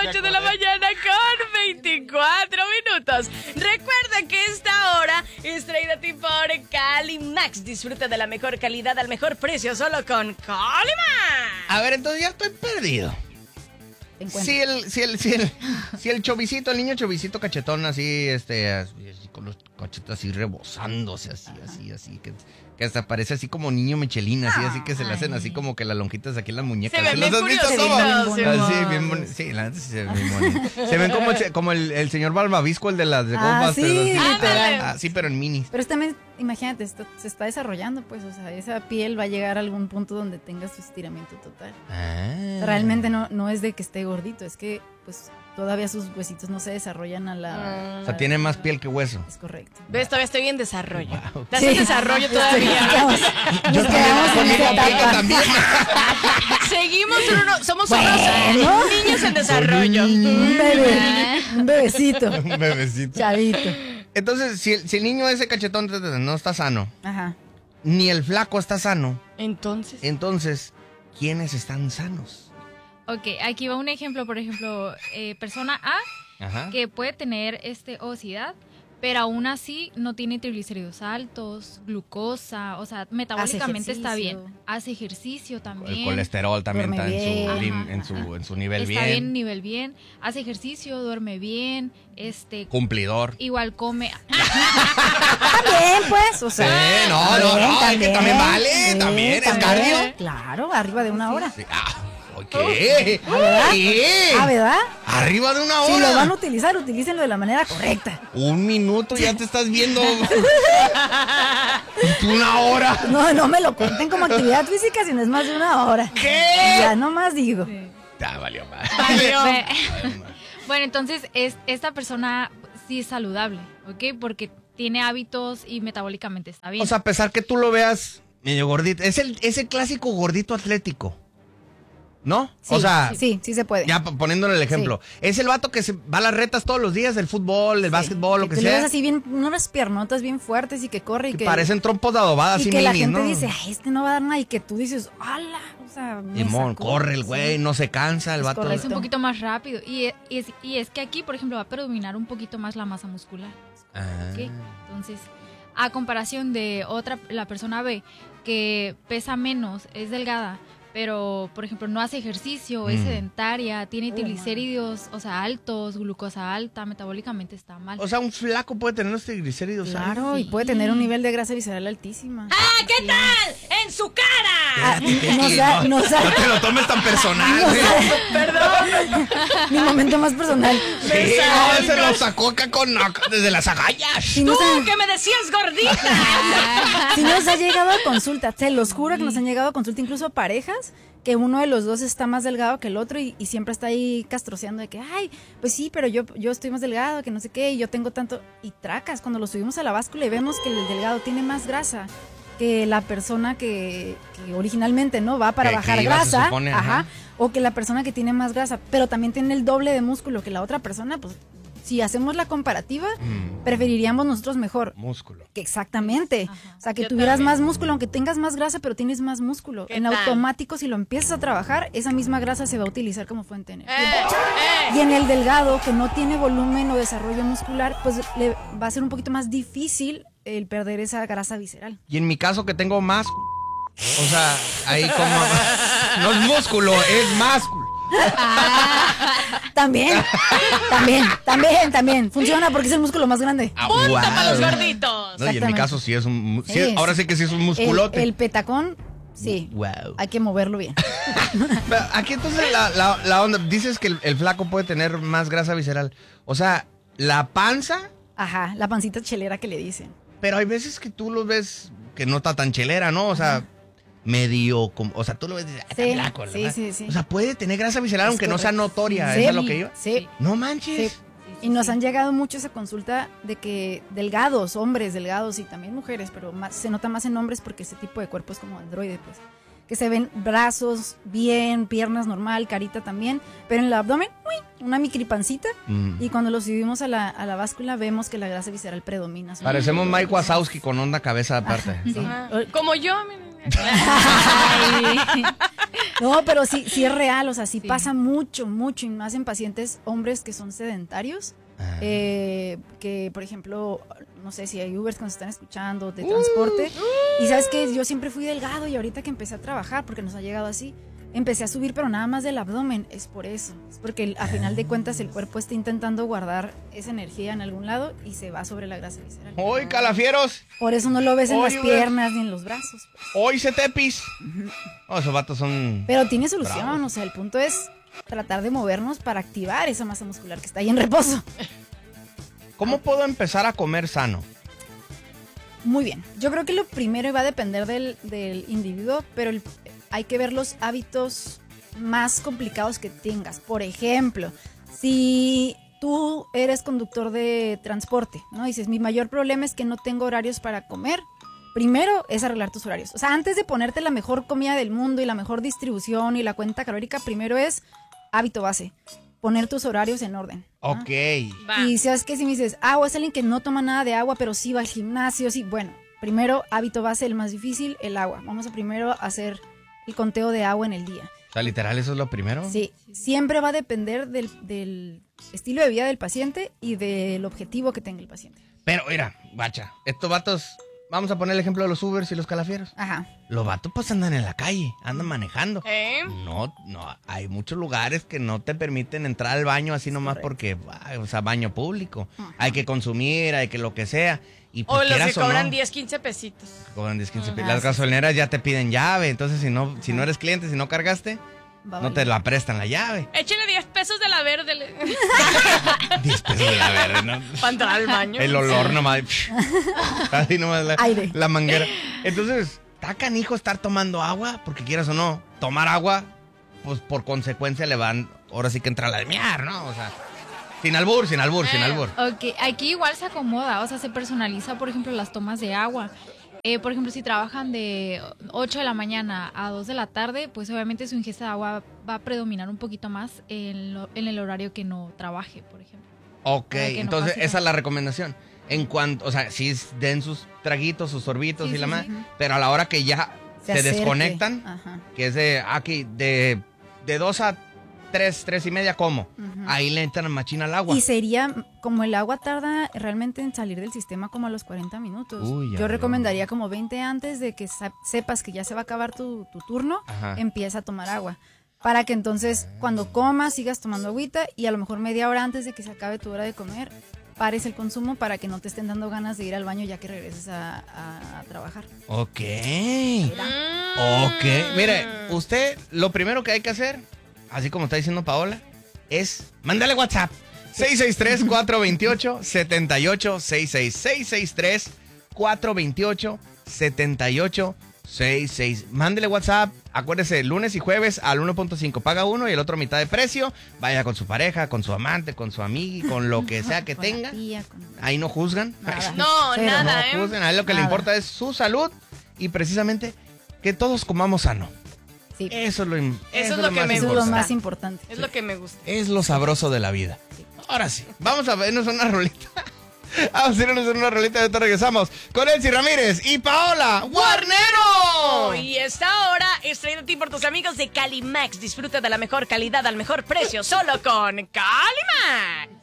8 de la mañana con 24 minutos. Recuerda que esta hora es traída a ti por Calimax. Disfruta de la mejor calidad al mejor precio solo con Calimax. A ver, entonces ya estoy perdido. Si el chovicito, el niño chovicito cachetón así, así con los cachetes así rebosándose, así, que hasta parece así como niño Michelin, así que se le hacen así como que las lonjitas aquí en las muñecas. Se ven bien ¿Los has visto curiositos, así, bien bonitos. Sí, la neta sí se ven bien bonitos. Se ven como el señor Balbavisco, el de las de Ghostbusters. Sí, literal. Sí, pero en minis. Pero también, imagínate, se está desarrollando, pues, o sea, esa piel va a llegar a algún punto donde tenga su estiramiento total. Realmente no es de que esté gordito, es que, pues, todavía sus huesitos no se desarrollan a la... O sea, tiene más piel que hueso. Es correcto. ¿Ves? Todavía estoy en desarrollo. Wow. ¿Estás en desarrollo todavía? Nos quedamos en esa etapa. También. Seguimos, somos unos niños en desarrollo. Un bebé, un bebecito, Un bebecito. chavito. Entonces, si el niño ese cachetón no está sano, Ajá. ni el flaco está sano, Entonces, ¿quiénes están sanos? Ok, aquí va un ejemplo, por ejemplo, persona A Ajá. que puede tener obesidad, pero aún así no tiene triglicéridos altos, glucosa, o sea, metabólicamente está bien. Hace ejercicio también. El colesterol también Duerme está bien. en su nivel Está bien, bien. nivel bien. Hace ejercicio, duerme bien, Cumplidor. igual come. También, pues, o sea. Sí, no, es que también vale, también es cardio. Claro, arriba de una hora. Sí. ¿Qué? ¿Verdad? ¿Qué? ¿Verdad? Arriba de una hora. Si lo van a utilizar, utilícenlo de la manera correcta. Un minuto ya te estás viendo. Una hora. No me lo cuenten como actividad física si no es más de una hora. ¿Qué? Ya no más digo. Ya valió más. Bueno, entonces esta persona sí es saludable, ¿ok? Porque tiene hábitos y metabólicamente está bien. O sea, a pesar que tú lo veas medio gordito, es el clásico gordito atlético, ¿no? Sí, o sea, sí se puede. ya poniéndole el ejemplo, es el vato que se va a las retas todos los días del fútbol, del básquetbol, lo que tú le ves sea. así bien, unas piernotas bien fuertes y que corre y Que que parecen trompos de adobada, y así que minis, la gente ¿no? dice, ay, no va a dar nada, y que tú dices, ¡hala! O sea, me Simón, sacó. corre el güey, Sí. no se cansa el Es vato. Es un poquito más rápido. Y es que aquí, por ejemplo, va a predominar un poquito más la masa muscular. ¿Ok? Entonces, a comparación de la persona B, que pesa menos, es delgada, pero, por ejemplo, no hace ejercicio, es sedentaria, tiene triglicéridos, o sea, altos, glucosa alta, metabólicamente está mal. O sea, un flaco puede tener los triglicéridos. Claro, Sí. y puede tener un nivel de grasa visceral altísima. ¡ah, qué tal! ¡En su cara! No te lo tomes tan personal. Perdón. Mi momento más personal. Sí, no, se lo sacó acá desde las agallas. Si ¡Tú, nos, que me decías gordita! si nos ha llegado a consulta, te los juro que nos han llegado a consulta, incluso parejas, que uno de los dos está más delgado que el otro y siempre está ahí castroceando de que, ay, pues sí, pero yo estoy más delgado, que no sé qué, y yo tengo tanto... Y tracas, cuando lo subimos a la báscula y vemos que el delgado tiene más grasa que la persona que originalmente no va para Que bajar iba, se grasa, supone, ajá. o que la persona que tiene más grasa, pero también tiene el doble de músculo que la otra persona, pues si hacemos la comparativa, preferiríamos nosotros mejor. Músculo. Que exactamente. Ajá. O sea, que Yo tuvieras también. más músculo, aunque tengas más grasa, pero tienes más músculo. ¿Qué En tal? automático, si lo empiezas a trabajar, esa misma grasa se va a utilizar como fuente de energía. ¡Eh! Y en el delgado, que no tiene volumen o desarrollo muscular, pues le va a ser un poquito más difícil el perder esa grasa visceral. Y en mi caso que tengo más, o sea, ahí como no es músculo, es másculo. También. Funciona porque es el músculo más grande. ¡Punta para los gorditos! No, y en mi Exactamente. caso sí es un Sí, ahora sí que sí es un musculote. El petacón, sí. Wow. Hay que moverlo bien. Pero aquí entonces la onda, dices que el flaco puede tener más grasa visceral. O sea, la panza, Ajá, la pancita chelera que le dicen. pero hay veces que tú lo ves que no está tan chelera, ¿no? O sea, medio, o sea, tú lo ves y dices, está Sí, flaco, sí, ¿verdad? sí. O sea, puede tener grasa visceral Es aunque no sea correcto. notoria, Sí. ¿es a lo que yo? Sí. No manches. Sí. Y nos han llegado mucho esa consulta de que delgados, hombres delgados y también mujeres, pero se nota más en hombres porque ese tipo de cuerpo es como androide, pues. Que se ven brazos bien, piernas normal, carita también, pero en el abdomen, uy, una micripancita. Y cuando lo subimos a la báscula vemos que la grasa visceral predomina. Parecemos Mike Wazowski con onda cabeza aparte. Sí. Como yo, miren. No, pero sí es real, o sea, sí pasa mucho, y más en pacientes hombres que son sedentarios. Que por ejemplo, no sé si hay Ubers que nos están escuchando de transporte, y sabes que yo siempre fui delgado, y ahorita que empecé a trabajar, porque nos ha llegado así, empecé a subir, pero nada más del abdomen. Es por eso, es porque a final de cuentas el cuerpo está intentando guardar esa energía en algún lado y se va sobre la grasa visceral. ¡Hoy, calafieros! Por eso no lo ves en las piernas ni en los brazos, pues. ¡Hoy, Cetepis! Esos vatos son... Pero tiene solución, bravos. o sea, el punto es tratar de movernos para activar esa masa muscular que está ahí en reposo. ¿Cómo puedo empezar a comer sano? Muy bien. Yo creo que lo primero va a depender del individuo, pero hay que ver los hábitos más complicados que tengas. Por ejemplo, si tú eres conductor de transporte, ¿no? Dices, mi mayor problema es que no tengo horarios para comer. Primero es arreglar tus horarios. O sea, antes de ponerte la mejor comida del mundo y la mejor distribución y la cuenta calórica, primero es hábito base. Poner tus horarios en orden, ¿no? Ok. Y sabes que si me dices, o es alguien que no toma nada de agua, pero sí va al gimnasio, sí. Bueno, primero, hábito base, el más difícil, el agua. Vamos a primero hacer el conteo de agua en el día. O sea, literal, ¿eso es lo primero? Sí, siempre va a depender del estilo de vida del paciente y del objetivo que tenga el paciente. Pero, mira, bacha, estos vatos, vamos a poner el ejemplo de los Ubers y los calafieros. Ajá. Los vatos pues andan en la calle, andan manejando. No, hay muchos lugares que no te permiten entrar al baño así nomás porque, o sea, baño público. Ajá. Hay que consumir, hay que lo que sea. Y pues, o los que cobran 10, 15 pesitos. Cobran 10, 15 pesitos. Las gasolineras ya te piden llave, entonces si no eres cliente, si no cargaste, no te la prestan la llave. Échale 10 pesos de la verde. 10 pesos de la verde, ¿no? Para entrar al baño. El olor nomás. Así nomás la manguera. Entonces, está canijo estar tomando agua, porque quieras o no, tomar agua, pues por consecuencia le van, ahora sí que entra la de miar, ¿no? O sea, sin albur. Ok, aquí igual se acomoda, o sea, se personaliza, por ejemplo, las tomas de agua. Por ejemplo, si trabajan de 8 de la mañana a 2 de la tarde, pues obviamente su ingesta de agua va a predominar un poquito más en el horario que no trabaje, por ejemplo. Ok, entonces esa es la recomendación. En cuanto, o sea, sí den sus traguitos, sus sorbitos y la más, pero a la hora que ya se desconectan, que es de 2 a 3 y media, ¿cómo? Ahí le entran machina al agua. Y sería, como el agua tarda realmente en salir del sistema como a los 40 minutos. Yo recomendaría como 20 antes de que sepas que ya se va a acabar tu turno, empieza a tomar agua. Para que entonces cuando comas sigas tomando agüita y a lo mejor media hora antes de que se acabe tu hora de comer, pares el consumo para que no te estén dando ganas de ir al baño ya que regreses a trabajar. Ok. Mire, usted lo primero que hay que hacer, así como está diciendo Paola, es mándale WhatsApp. 663-428-7866. 663-428-7866. Mándele WhatsApp. Acuérdese, lunes y jueves al 1.5 paga uno y el otro mitad de precio. Vaya con su pareja, con su amante, con su amiga, con lo que sea que tenga. Ahí no juzgan. Nada. No, nada. No juzgan. Ahí lo que le importa es su salud y precisamente que todos comamos sano. Sí. Eso es lo más importante. Es lo que me gusta. Es lo sabroso de la vida. Ahora sí, vamos a vernos una rolita. Vamos a irnos en una rolita y ahorita regresamos con Elsie Ramírez y Paola Guarnero. Y esta hora es traída a ti por tus amigos de Calimax. Disfruta de la mejor calidad al mejor precio solo con Calimax.